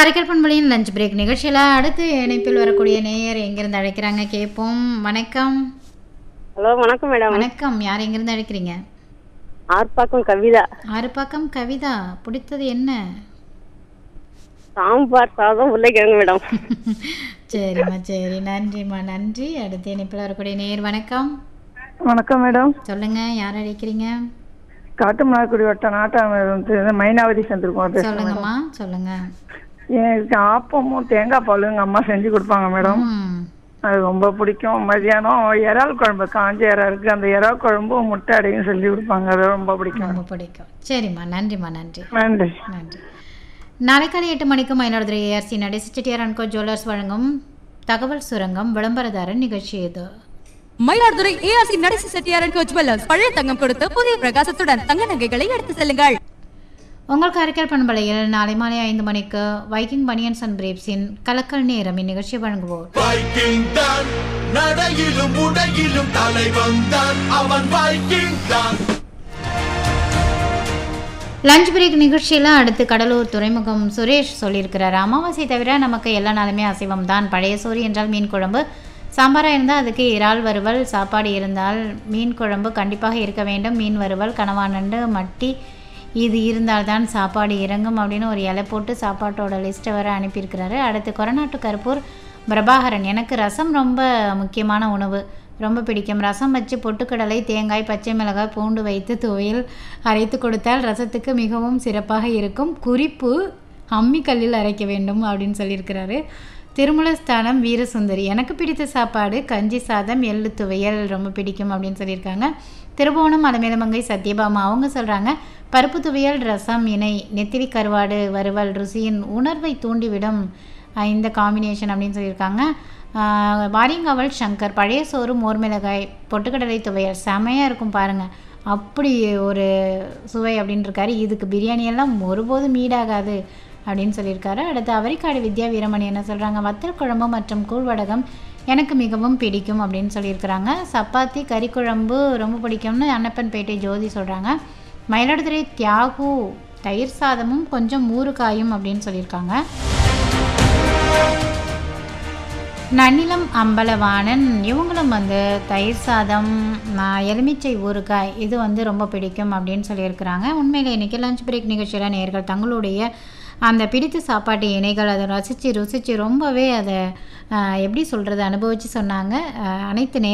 காரைக்கால் பண்பலையின் lunch break நிகழ்ச்சியில் அடுத்து இணைப்பில் வரக்கூடிய நேயர் எங்கிருந்து அழைக்கிறாங்க கேட்போம். வணக்கம். ஹலோ, வணக்கம் மேடம். வணக்கம். யார் எங்கிருந்து அழைக்கிறீங்க? ஆர்ப்பாக்கம் கவிதா. ஆறுபாக்கம் கவிதா. பிடித்தது என்ன? சாம்பார் சாதம் உருளைக்கிழங்கு மேடம். சரிம்மா, சரி, நன்றிம்மா, நன்றி. அடுத்து இணைப்பில் வரக்கூடிய நேயர் வணக்கம். வணக்கம் மேடம். சொல்லுங்க, யார் அழைக்கிறீங்க? காட்டுமன்னார்குடி வட்டம் நாட்டாம மைனாவதி செஞ்சிருக்கோம். சொல்லுங்கம்மா, சொல்லுங்க. எனக்கு ஆப்பமும் தேங்காய் பாலும் எங்கள் அம்மா செஞ்சு கொடுப்பாங்க மேடம். அது ரொம்ப பிடிக்கும். மதியானம் இறால் குழம்பு, காஞ்ச இறா இருக்கு, அந்த இறால் குழம்பு முட்டை அடையும் செஞ்சு கொடுப்பாங்க. அது ரொம்ப பிடிக்கும். ரொம்ப பிடிக்கும். சரிம்மா, நன்றிம்மா, நன்றி. நன்றி. நன்றி. நாளை காலை 8 மணிக்கு Mayiladuthurai ARC Natesa Chettiar and go jewellers வழங்கும் தகவல் சுரங்கம் விளம்பரதாரன் நிகழ்ச்சி. இது Mayiladuthurai ARC Natesa Chettiar and go jewellers. பழைய தங்கம் கொடுத்து புதிய பிரகாசத்துடன் தங்க நகைகளை எடுத்து செல்லுங்கள். உங்கள் காரைக்கால் பண்பலையில் நாளை மாலை 5 மணிக்கு வைக்கிங் பனியன்ஸ் அண்ட் பிரேப்ஸின் கலக்கல் நேரம் இந்நிகழ்ச்சி வழங்குவோர். வைக்கிங் தான் நடையிலும் உடையிலும் தலைவன் தான், அவன் வைக்கிங் தான். லஞ்ச் பிரேக் நிகழ்ச்சியில் அடுத்து கடலூர் துறைமுகம் சுரேஷ் சொல்லியிருக்கிறார். அமாவாசை தவிர நமக்கு எல்லா நாளுமே அசைவம் தான். பழைய சோறு என்றால் மீன் குழம்பு, சாம்பாராக இருந்தால் அதுக்கு இறால் வறுவல், சாப்பாடு இருந்தால் மீன் குழம்பு கண்டிப்பாக இருக்க வேண்டும். மீன் வறுவல், கனவா நண்டு, மட்டி இது இருந்தால்தான் சாப்பாடு இறங்கும் அப்படின்னு ஒரு இலை போட்டு சாப்பாட்டோட லிஸ்ட்டை வர அனுப்பியிருக்கிறாரு. அடுத்து கொரநாட்டு கருப்பூர் பிரபாகரன், எனக்கு ரசம் ரொம்ப முக்கியமான உணவு, ரொம்ப பிடிக்கும். ரசம் வச்சு பொட்டுக்கடலை, தேங்காய், பச்சை மிளகாய், பூண்டு வைத்து துவையில் அரைத்து கொடுத்தால் ரசத்துக்கு மிகவும் சிறப்பாக இருக்கும். குறிப்பு, அம்மிக்கல்லில் அரைக்க வேண்டும் அப்படின்னு சொல்லியிருக்கிறாரு. திருமலஸ்தானம் வீரசுந்தரி, எனக்கு பிடித்த சாப்பாடு கஞ்சி சாதம், எள்ளு துவையல் ரொம்ப பிடிக்கும் அப்படின்னு சொல்லியிருக்காங்க. திருபுவனம் அலமேலமங்கை சத்யபாமா, அவங்க சொல்கிறாங்க பருப்பு துவையல், ரசம், இணை, நெத்திலி கருவாடு வறுவல் ருசியின் உணர்வை தூண்டிவிடும் இந்த காம்பினேஷன் அப்படின்னு சொல்லியிருக்காங்க. வாரியங்காவல் சங்கர், பழைய சோறு, மோர் மிளகாய், பொட்டுக்கடலை துவையல் செமையாக இருக்கும் பாருங்கள், அப்படி ஒரு சுவை அப்படின்னு இருக்காரு. இதுக்கு பிரியாணியெல்லாம் ஒருபோதும் ஈடாகாது அப்படின்னு சொல்லியிருக்காரு. அடுத்து அவரிக்காடு வித்யா வீரமணி என்ன சொல்கிறாங்க, வத்தல் குழம்பு மற்றும் கூழ்வடகம் எனக்கு மிகவும் பிடிக்கும் அப்படின்னு சொல்லியிருக்கிறாங்க. சப்பாத்தி, கறி குழம்பு ரொம்ப பிடிக்கும்னு அன்னப்பன்பேட்டை ஜோதி சொல்கிறாங்க. மயிலாடுதுறை தியாகு, தயிர் சாதமும் கொஞ்சம் ஊறுகாயும் அப்படின்னு சொல்லியிருக்காங்க. நன்னிலம் அம்பலவாணன், இவங்களும் தயிர் சாதம், எலுமிச்சை ஊறுகாய் இது ரொம்ப பிடிக்கும் அப்படின்னு சொல்லியிருக்கிறாங்க. உண்மையில் இன்றைக்கி லஞ்ச் பிரேக் நிகழ்ச்சியில் நேயர்கள் தங்களுடைய அந்த பிடித்த சாப்பாட்டு இணைகள் அதை ரசித்து ருசித்து ரொம்பவே அதை எப்படி சொல்கிறது அனுபவித்து சொன்னாங்க. அனைத்து